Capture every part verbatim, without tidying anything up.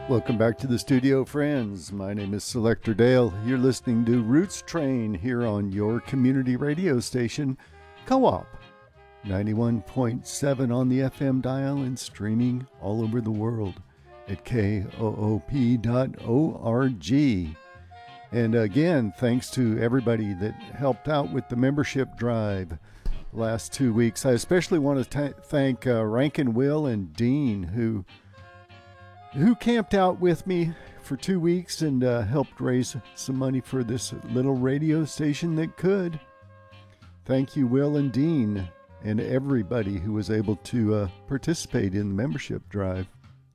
Welcome back to the studio, friends. My name is Selector Dale. You're listening to Roots Train here on your community radio station, Co-op, ninety-one point seven on the F M dial and streaming all over the world at K O O P dot org. And again, thanks to everybody that helped out with the membership drive last two weeks. I especially want to t- thank uh, Rankin Will and Dean, who who camped out with me for two weeks and uh, helped raise some money for this little radio station that could. Thank you, Will and Dean, and everybody who was able to uh, participate in the membership drive.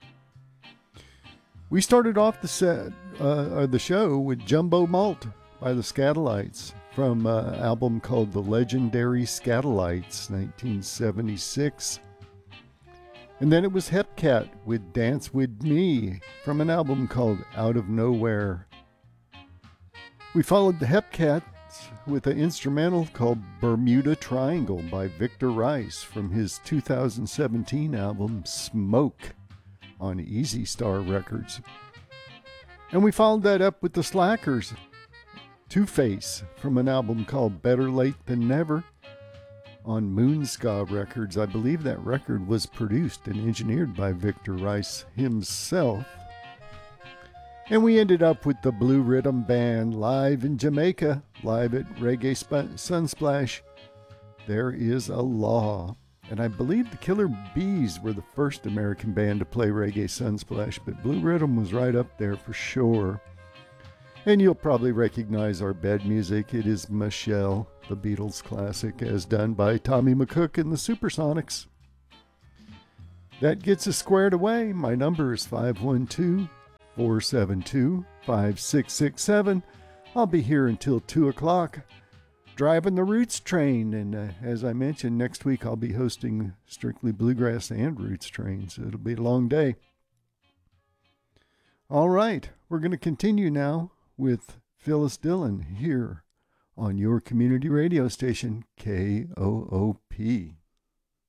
We started off the set, uh, the show with Jumbo Malt by the Skatalites from an uh, album called The Legendary Skatalites, nineteen seventy-six. And then it was Hepcat with Dance With Me from an album called Out of Nowhere. We followed the Hepcats with an instrumental called Bermuda Triangle by Victor Rice from his two thousand seventeen album Smoke on Easy Star Records. And we followed that up with the Slackers, Two-Face from an album called Better Late Than Never on Moonska Records. I believe that record was produced and engineered by Victor Rice himself. And we ended up with the Blue Rhythm Band live in Jamaica, live at Reggae Sp- Sunsplash. There Is a Law. And I believe the Killer Bees were the first American band to play Reggae Sunsplash, but Blue Rhythm was right up there for sure. And you'll probably recognize our bed music. It is Michelle, the Beatles classic, as done by Tommy McCook and the Supersonics. That gets us squared away. My number is five one two, four seven two, five six six seven. I'll be here until two o'clock, driving the Roots Train. And uh, as I mentioned, next week I'll be hosting Strictly Bluegrass and Roots Train, so it'll be a long day. All right, we're going to continue now with Phyllis Dillon here on your community radio station, K O O P.